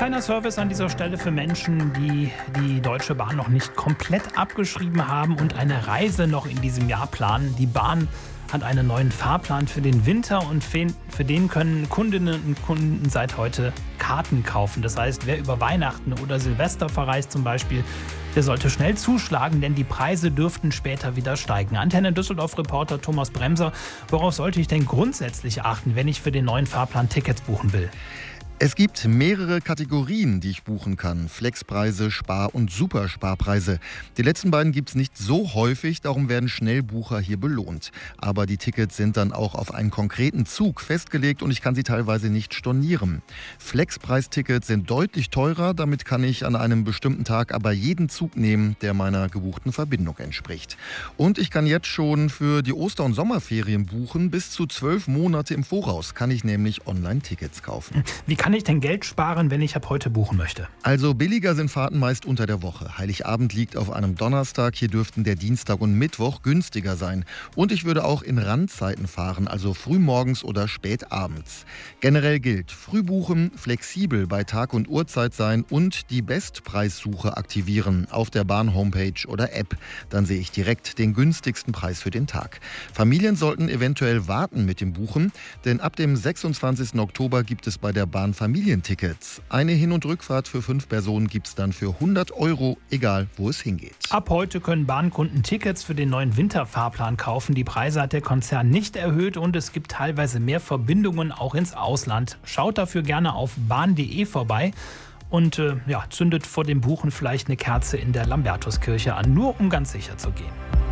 Kleiner Service an dieser Stelle für Menschen, die die Deutsche Bahn noch nicht komplett abgeschrieben haben und eine Reise noch in diesem Jahr planen. Die Bahn hat einen neuen Fahrplan für den Winter und für den können Kundinnen und Kunden seit heute Karten kaufen. Das heißt, wer über Weihnachten oder Silvester verreist zum Beispiel, der sollte schnell zuschlagen, denn die Preise dürften später wieder steigen. Antenne Düsseldorf-Reporter Thomas Bremser, worauf sollte ich denn grundsätzlich achten, wenn ich für den neuen Fahrplan Tickets buchen will? Es gibt mehrere Kategorien, die ich buchen kann. Flexpreise, Spar- und Supersparpreise. Die letzten beiden gibt es nicht so häufig, darum werden Schnellbucher hier belohnt. Aber die Tickets sind dann auch auf einen konkreten Zug festgelegt und ich kann sie teilweise nicht stornieren. Flexpreistickets sind deutlich teurer, damit kann ich an einem bestimmten Tag aber jeden Zug nehmen, der meiner gebuchten Verbindung entspricht. Und ich kann jetzt schon für die Oster- und Sommerferien buchen. Bis zu 12 Monate im Voraus kann ich nämlich Online-Tickets kaufen. Wie kann ich denn Geld sparen, wenn ich ab heute buchen möchte? Also billiger sind Fahrten meist unter der Woche. Heiligabend liegt auf einem Donnerstag, hier dürften der Dienstag und Mittwoch günstiger sein. Und ich würde auch in Randzeiten fahren, also frühmorgens oder spätabends. Generell gilt, früh buchen, flexibel bei Tag und Uhrzeit sein und die Bestpreissuche aktivieren auf der Bahn-Homepage oder App. Dann sehe ich direkt den günstigsten Preis für den Tag. Familien sollten eventuell warten mit dem Buchen, denn ab dem 26. Oktober gibt es bei der Bahn Familientickets. Eine Hin- und Rückfahrt für 5 Personen gibt es dann für 100 €, egal wo es hingeht. Ab heute können Bahnkunden Tickets für den neuen Winterfahrplan kaufen. Die Preise hat der Konzern nicht erhöht und es gibt teilweise mehr Verbindungen auch ins Ausland. Schaut dafür gerne auf bahn.de vorbei und zündet vor dem Buchen vielleicht eine Kerze in der Lambertuskirche an, nur um ganz sicher zu gehen.